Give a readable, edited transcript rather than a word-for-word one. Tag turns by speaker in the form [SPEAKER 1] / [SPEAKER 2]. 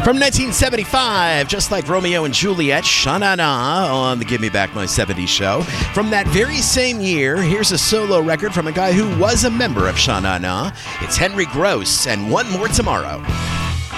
[SPEAKER 1] From 1975, just like Romeo and Juliet, Sha-Na-Na on the Give Me Back My 70s show. From that very same year, here's a solo record from a guy who was a member of Sha-Na-Na. It's Henry Gross and One More Tomorrow.